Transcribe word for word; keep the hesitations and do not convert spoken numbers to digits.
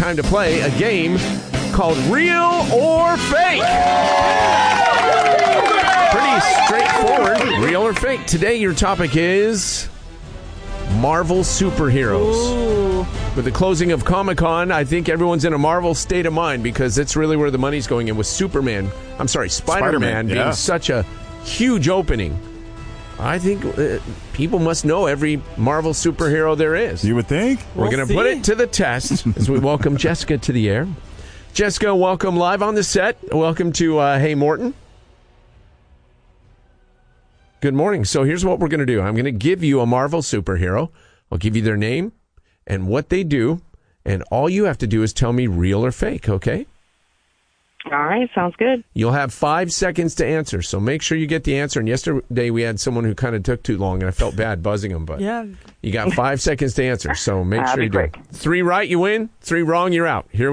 time to play a game called Real or Fake. Pretty straightforward, real or fake. Today your topic is Marvel superheroes. Ooh. With the closing of Comic-Con, I think everyone's in a Marvel state of mind because it's really where the money's going in with Superman. I'm sorry, Spider-Man, Spider-Man, being yeah. such a huge opening. I think uh, people must know every Marvel superhero there is. You would think? We're We'll going to put see. it to the test as we welcome Jessica to the air. Jessica, welcome live on the set. Welcome to uh, Hey Morton. Good morning. So here's what we're going to do. I'm going to give you a Marvel superhero. I'll give you their name and what they do, and all you have to do is tell me real or fake, okay? All right, sounds good. You'll have five seconds to answer, so make sure you get the answer. And yesterday we had someone who kind of took too long, and I felt bad buzzing them, but Yeah. you got five seconds to answer, so make That'd sure be you do. quick. Three right, you win. Three wrong, you're out. Here